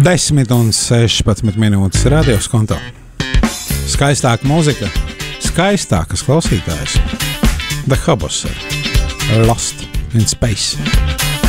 10:16 minūtes radios konto. Skaistāka mūzika, skaistākas klausītājas. The Hobos, Lost in Space.